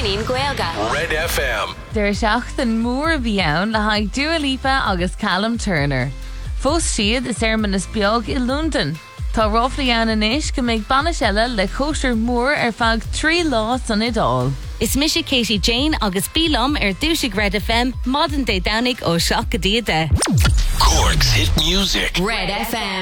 Fleadh Gaelga. Red FM. Der seach den mór bhíann le haig Dua Lipa agus Callum Turner. Fós siad is Minas beag I London. Tá ráflaíann inis go méid banis eile le cóisiir mór fag 3 lá san Idal. Is Misha Katie Jane agus Bílam dúisig Red FM, Modern Day Downig ó Seach go Dia de. Cork's hit music. Red FM.